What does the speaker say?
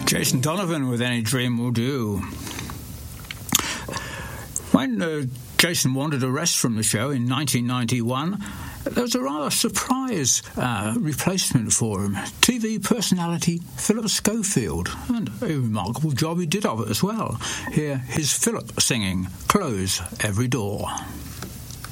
Jason Donovan with Any Dream Will Do. When Jason wanted a rest from the show in 1991, there was a rather surprise replacement for him. TV personality Philip Schofield, and a remarkable job he did of it as well. Here is Philip singing Close Every Door.